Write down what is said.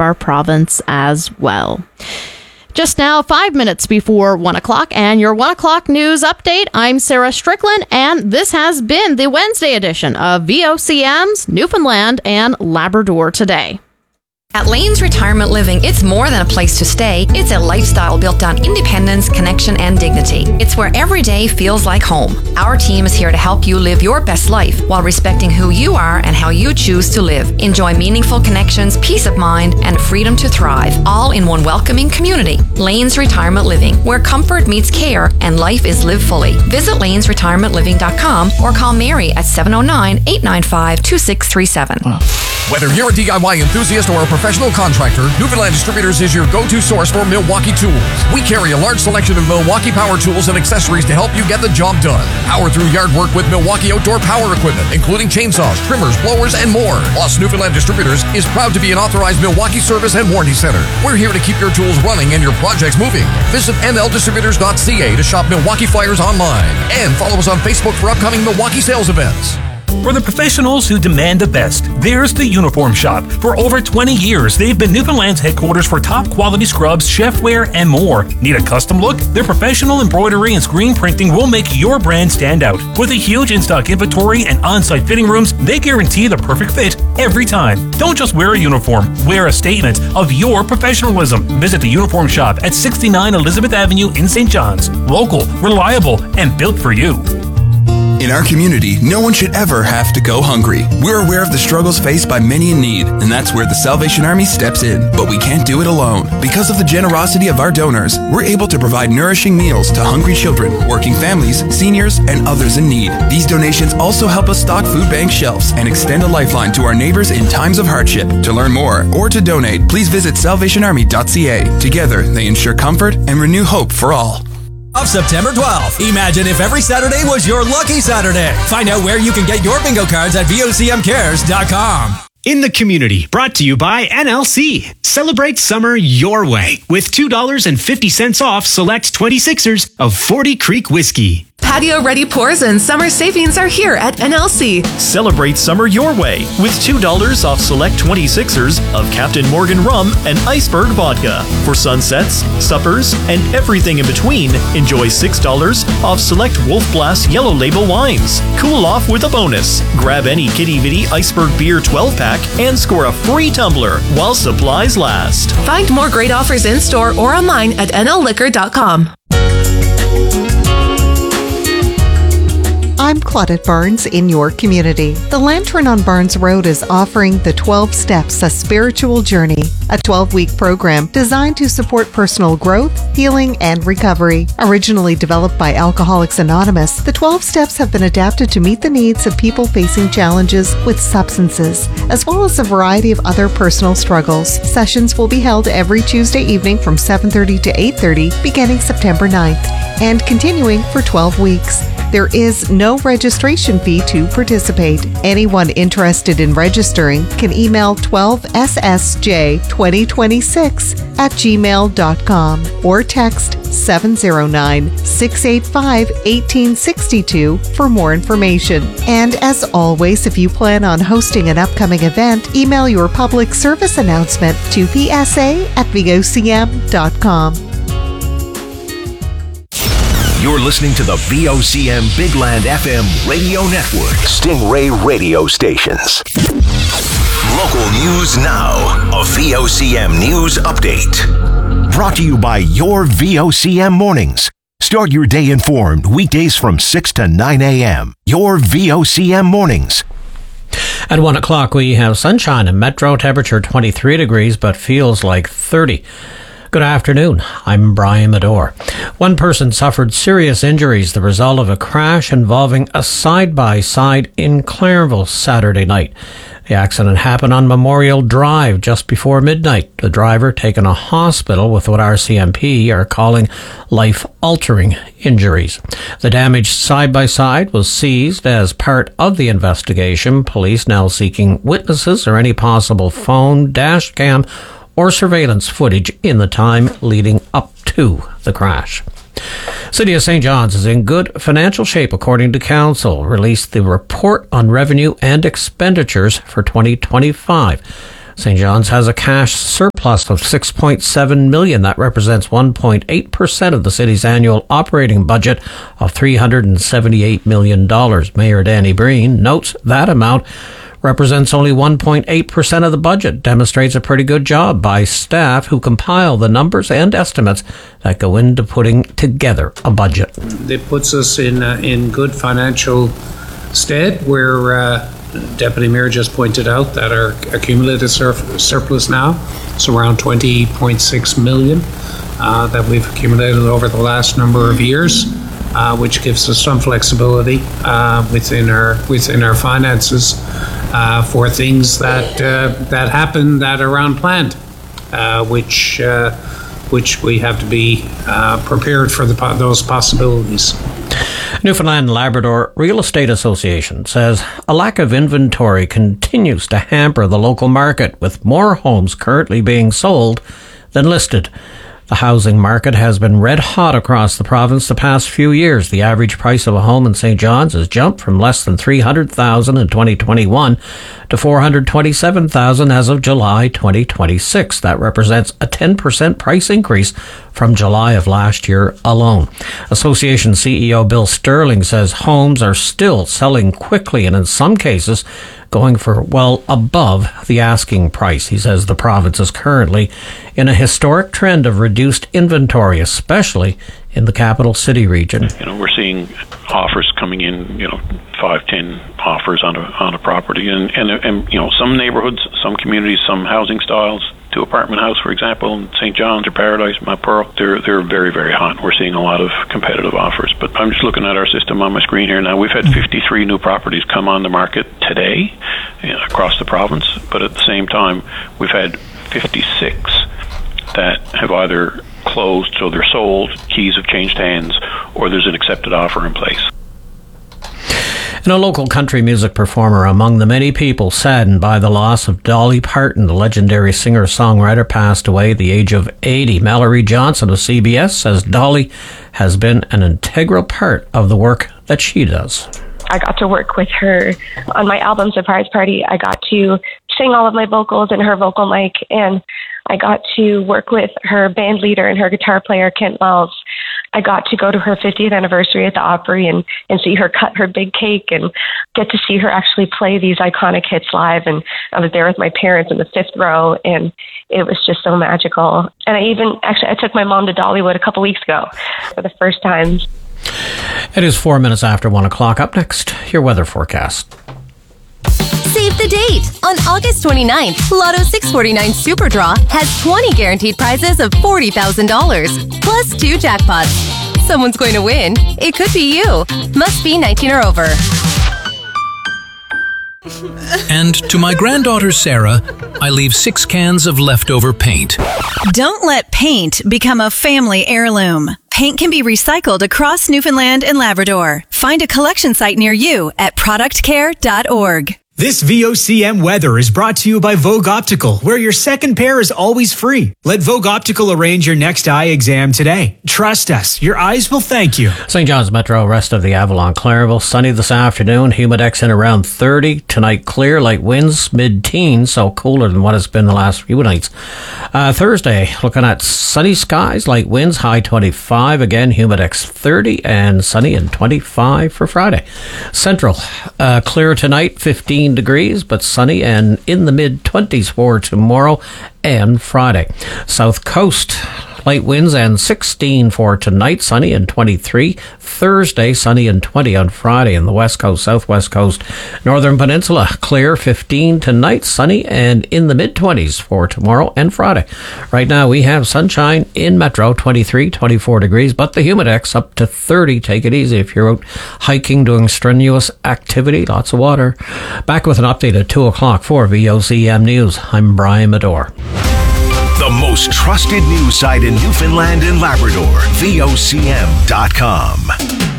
our province as well. Just now, 5 minutes before 1 o'clock, and your 1 o'clock news update. I'm Sarah Strickland, and this has been the Wednesday edition of VOCM's Newfoundland and Labrador Today. At Lanes Retirement Living, it's more than a place to stay. It's a lifestyle built on independence, connection, and dignity. It's where every day feels like home. Our team is here to help you live your best life while respecting who you are and how you choose to live. Enjoy meaningful connections, peace of mind, and freedom to thrive, all in one welcoming community. Lanes Retirement Living, where comfort meets care and life is lived fully. Visit lanesretirementliving.com or call Mary at 709-895-2637. Whether you're a DIY enthusiast or a professional contractor, Newfoundland Distributors is your go-to source for Milwaukee tools. We carry a large selection of Milwaukee power tools and accessories to help you get the job done. Power through yard work with Milwaukee outdoor power equipment, including chainsaws, trimmers, blowers, and more. Plus, Newfoundland Distributors is proud to be an authorized Milwaukee service and warranty center. We're here to keep your tools running and your projects moving. Visit nldistributors.ca to shop Milwaukee flyers online and follow us on Facebook for upcoming Milwaukee sales events. For the professionals who demand the best, there's the Uniform Shop. For over 20 years, they've been Newfoundland's headquarters for top quality scrubs, chefware, and more. Need a custom look? Their professional embroidery and screen printing will make your brand stand out. With a huge in-stock inventory and on-site fitting rooms, they guarantee the perfect fit every time. Don't just wear a uniform, wear a statement of your professionalism. Visit the Uniform Shop at 69 Elizabeth Avenue in St. John's. Local, reliable, and built for you. In our community, no one should ever have to go hungry. We're aware of the struggles faced by many in need, and that's where the Salvation Army steps in. But we can't do it alone. Because of the generosity of our donors, we're able to provide nourishing meals to hungry children, working families, seniors, and others in need. These donations also help us stock food bank shelves and extend a lifeline to our neighbors in times of hardship. To learn more or to donate, please visit salvationarmy.ca. Together, they ensure comfort and renew hope for all. Of September 12th. Imagine if every Saturday was your lucky Saturday. Find out where you can get your bingo cards at VOCMcares.com. In the community, brought to you by NLC. Celebrate summer your way with $2.50 off select 26ers of 40 Creek Whiskey. Patio-ready pours and summer savings are here at NLC. Celebrate summer your way with $2 off select 26ers of Captain Morgan Rum and Iceberg Vodka. For sunsets, suppers, and everything in between, enjoy $6 off select Wolf Blast Yellow Label wines. Cool off with a bonus. Grab any Kitty Vitty Iceberg Beer 12-pack and score a free tumbler while supplies last. Find more great offers in-store or online at nlliquor.com. I'm Claudette Barnes in your community. The Lantern on Barnes Road is offering the 12 Steps, a Spiritual Journey, a 12-week program designed to support personal growth, healing, and recovery. Originally developed by Alcoholics Anonymous, the 12 Steps have been adapted to meet the needs of people facing challenges with substances, as well as a variety of other personal struggles. Sessions will be held every Tuesday evening from 7:30 to 8:30, beginning September 9th, and continuing for 12 weeks. There is no registration fee to participate. Anyone interested in registering can email 12ssj2026@gmail.com or text 709-685-1862 for more information. And as always, if you plan on hosting an upcoming event, email your public service announcement to psa@vocm.com. You're listening to the VOCM Bigland FM radio network, Stingray radio stations. Local news now, a VOCM news update. Brought to you by your VOCM mornings. Start your day informed weekdays from 6 to 9 a.m. Your VOCM mornings. At 1 o'clock, we have sunshine and metro temperature 23 degrees, but feels like 30. Good afternoon. I'm Brian Medore. One person suffered serious injuries, the result of a crash involving a side-by-side in Clairville Saturday night. The accident happened on Memorial Drive just before midnight. The driver taken to hospital with what RCMP are calling life-altering injuries. The damaged side-by-side was seized as part of the investigation. Police now seeking witnesses or any possible phone, dash cam, or surveillance footage in the time leading up to the crash. City of St. John's is in good financial shape, according to Council. Released the report on revenue and expenditures for 2025. St. John's has a cash surplus of $6.7 million. That represents 1.8% of the city's annual operating budget of $378 million. Mayor Danny Breen notes that amount represents only 1.8% of the budget, demonstrates a pretty good job by staff who compile the numbers and estimates that go into putting together a budget. It puts us in good financial stead, where Deputy Mayor just pointed out that our accumulated surplus now is around $20.6 million that we've accumulated over the last number of years, which gives us some flexibility within our finances for things that happen that are unplanned, which we have to be prepared for those possibilities. Newfoundland and Labrador Real Estate Association says a lack of inventory continues to hamper the local market, with more homes currently being sold than listed. The housing market has been red hot across the province the past few years. The average price of a home in St. John's has jumped from less than $300,000 in 2021 to $427,000 as of July 2026. That represents a 10% price increase from July of last year alone. Association CEO Bill Sterling says homes are still selling quickly and in some cases going for well above the asking price. He says the province is currently in a historic trend of reduced inventory, especially in the capital city region. We're seeing offers coming in, 5-10 offers on a property, and some neighborhoods, some communities, some housing styles, 2-apartment house, for example, in St. John's or Paradise, Mount Pearl, they're very, very hot. We're seeing a lot of competitive offers. But I'm just looking at our system on my screen here now. We've had 53 new properties come on the market today across the province, but at the same time, we've had 56 that have either closed, so they're sold, keys have changed hands, or there's an accepted offer in place. And a local country music performer among the many people saddened by the loss of Dolly Parton, the legendary singer-songwriter, passed away at the age of 80. Mallory Johnson of CBS says Dolly has been an integral part of the work that she does. I got to work with her on my album Surprise Party. I got to sing all of my vocals in her vocal mic, and I got to work with her band leader and her guitar player, Kent Wells. I got to go to her 50th anniversary at the Opry and see her cut her big cake and get to see her actually play these iconic hits live. And I was there with my parents in the 5th row, and it was just so magical. And I took my mom to Dollywood a couple weeks ago for the first time. It is 4 minutes after 1 o'clock. Up next, your weather forecast. Save the date! On August 29th, Lotto 649 Super Draw has 20 guaranteed prizes of $40,000, plus 2 jackpots. Someone's going to win. It could be you. Must be 19 or over. And to my granddaughter Sarah, I leave 6 cans of leftover paint. Don't let paint become a family heirloom. Paint can be recycled across Newfoundland and Labrador. Find a collection site near you at productcare.org. This VOCM weather is brought to you by Vogue Optical, where your second pair is always free. Let Vogue Optical arrange your next eye exam today. Trust us, your eyes will thank you. St. John's Metro, rest of the Avalon, Clairville, sunny this afternoon, humidex in around 30. Tonight, clear, light winds, mid-teens, so cooler than what it's been the last few nights. Thursday, looking at sunny skies, light winds, high 25. Again, humidex 30 and sunny and 25 for Friday. Central, clear tonight, 15 degrees, but sunny and in the mid-20s for tomorrow and Friday. South Coast, light winds and 16 for tonight, sunny and 23. Thursday, sunny and 20 on Friday. In the West Coast, Southwest Coast, Northern Peninsula, clear, 15 tonight, sunny and in the mid-20s for tomorrow and Friday. Right now we have sunshine in Metro, 23, 24 degrees, but the humidex up to 30. Take it easy if you're out hiking, doing strenuous activity, lots of water. Back with an update at 2 o'clock for VOCM News. I'm Brian Medore. The most trusted news site in Newfoundland and Labrador, VOCM.com.